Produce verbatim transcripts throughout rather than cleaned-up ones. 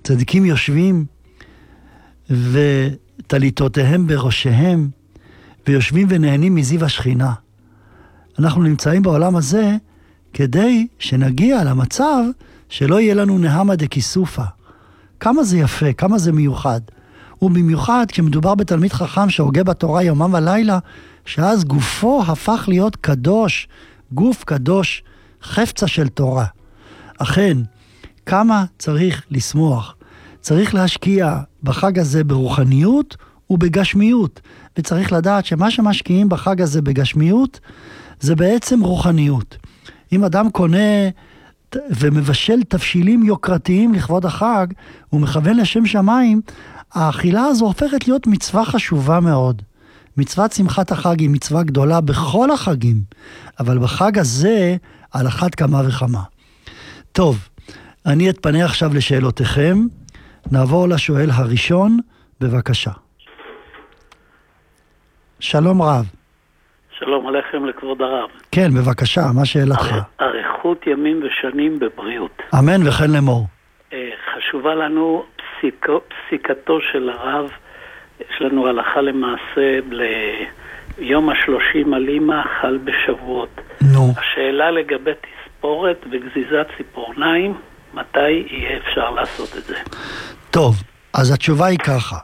צדיקים יושבים וטליתותיהם בראשיהם, ויושבים ונהנים מזיו השכינה. אנחנו נמצאים בעולם הזה כדי שנגיע למצב שלא יהיה לנו נהמה דקיסופה. כמה זה יפה, כמה זה מיוחד. ובמיוחד כשמדובר בתלמיד חכם שהוגה בתורה יומם ולילה, שאז גופו הפך להיות קדוש, גוף קדוש, חפצה של תורה. אכן, כמה צריך לשמוח. צריך להשקיע בחג הזה ברוחניות ובגשמיות. וצריך לדעת שמה שמשקיעים בחג הזה בגשמיות, זה בעצם רוחניות. אם אדם קונה ומבשל תבשילים יוקרתיים לכבוד החג, הוא מכוון לשם שמיים, האכילה הזו הופכת להיות מצווה חשובה מאוד. מצוות שמחת החג היא מצווה גדולה בכל החגים, אבל בחג הזה על אחת כמה וכמה. טוב, אני אתפנה עכשיו לשאלותיכם. נעבור לשואל הראשון, בבקשה. שלום רב. שלום עליכם לכבוד הרב. כן, בבקשה, מה שאלתך? אריכות ימים ושנים בבריאות. אמן וכן לאמור. חשובה לנו פסיקו, פסיקתו של הרב. יש לנו הלכה למעשה ליום השלושים עלימה חל בשבועות. נו. השאלה לגבי תספורת וגזיזת ציפורניים, מתי יהיה אפשר לעשות את זה? טוב, אז התשובה היא ככה.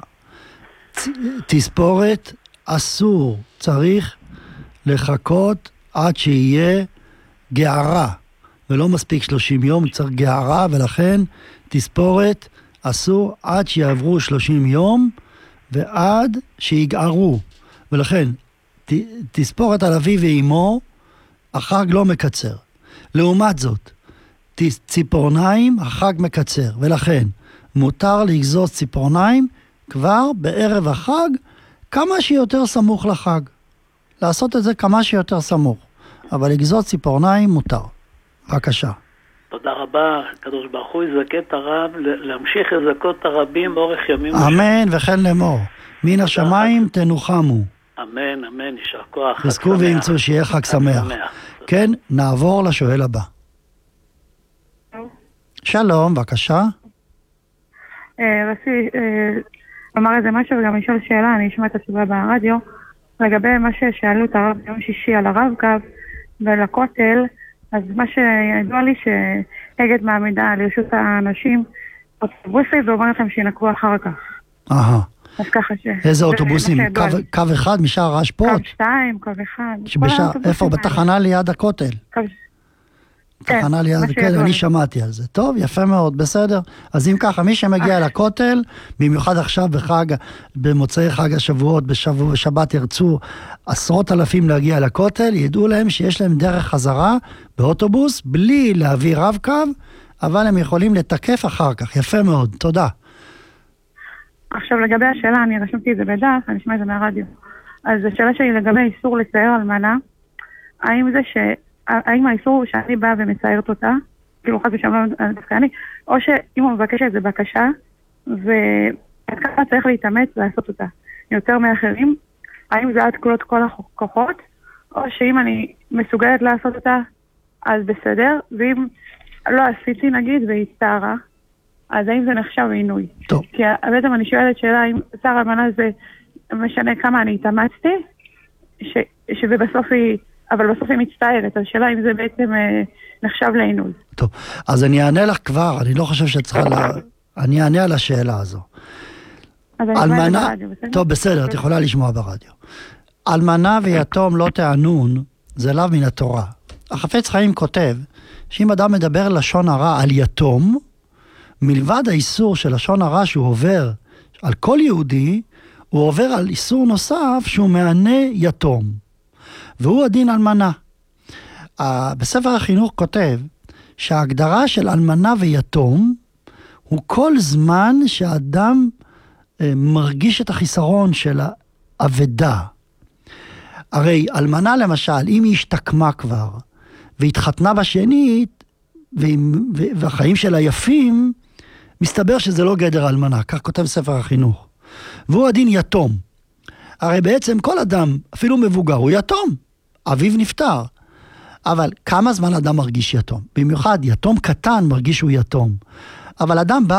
תספורת אסור, צריך לחכות עד שיהיה גערה, ולא מספיק שלושים יום, צריך גערה, ולכן תספורת אסור עד שיעברו שלושים יום, ועד שיגערו. ולכן, ת, תספורת על אבי ואימו, החג לא מקצר. לעומת זאת, ציפורניים, החג מקצר, ולכן מותר לגזוז ציפורניים כבר בערב החג, כמה שיותר סמוך לחג. לעשות את זה כמה שיותר סמוך. אבל לגזוז ציפורניים מותר. בבקשה. תודה רבה, הקדוש ברוך הוא יזכה את הרב, להמשיך לזכות את הרבים באורך ימים. אמן וכן לאמור. מן השמיים תנוחמו. אמן, אמן, יישר כוח. חזקו וימצאו שיהיה חג שמח. כן, נעבור לשואל הבא. שלום, בבקשה. רציתי לומר איזה משהו וגם לשאול שאלה, אני אשמע את התשובה ברדיו, לגבי מה ששאלו את הרב ביום שישי על הרב-קו ולכותל, אז מה שידוע לי שאגד מעמידה לרשות האנשים אוטובוסים ואומר לכם שינקבו אחר כך. אהה. אז ככה ש... איזה אוטובוסים? קו אחד משער האשפות? קו שתיים, קו אחד. איפה? בתחנה ליד הכותל? קו... תחנה ליד הכותל, אני שמעתי על זה. טוב, יפה מאוד, בסדר. אז אם ככה, מי שמגיע לכותל, במיוחד עכשיו בחג, במוצאי חג השבועות, בשבת ירצו עשרות אלפים להגיע לכותל, ידעו להם שיש להם דרך חזרה באוטובוס, בלי להביא רב-קו, אבל הם יכולים לתקף אחר כך. יפה מאוד, תודה. עכשיו לגבי השאלה, אני רשמתי את זה בדף, אני אשמע את זה מהרדיו. אז השאלה שלי לגבי איסור לצייר אלמנה, האם זה ש... האם האיסור הוא שאני באה ומציירת אותה, כאילו חד ושם לא דווקא אני, או שאם הוא מבקש את זה בקשה, וככה צריך להתאמץ לעשות אותה יותר מאחרים, האם זה עד כלות כל הכוחות, או שאם אני מסוגלת לעשות אותה, אז בסדר, ואם לא עשיתי נגיד והצטערה, אז האם זה נחשב עינוי? טוב. כי בעצם אני שואלת שאלה, אם שר אלמנה זה משנה כמה אני התאמצתי, ש, שבסוף היא... אבל בסוף היא מצטערת, השאלה אם זה בעצם אה, נחשב לעינוי. טוב, אז אני אענה לך כבר, אני לא חושב שצריכה לה... אני אענה על השאלה הזו. אז אני אשמע את זה ברדיו, בסדר? טוב, בסדר, את יכולה לשמוע ברדיו. אלמנה ויתום לא תענון, זה לאו מן התורה. החפץ חיים כותב, שאם אדם מדבר לשון הרע על יתום, מלבד האיסור של לשון הרע שהוא עובר על כל יהודי, הוא עובר על איסור נוסף שהוא מענה יתום. והוא הדין אלמנה. בספר החינוך כותב שההגדרה של אלמנה ויתום הוא כל זמן שאדם מרגיש את החיסרון של האבדה. הרי אלמנה למשל, אם היא השתקמה כבר והתחתנה בשנית והחיים שלה יפים, מסתבר שזה לא גדר אלמנה, כך כותב ספר החינוך. והוא הדין יתום. הרי בעצם כל אדם, אפילו מבוגר, הוא יתום. אביו נפטר. אבל כמה זמן אדם מרגיש יתום? במיוחד יתום קטן מרגיש שהוא יתום. אבל אדם בא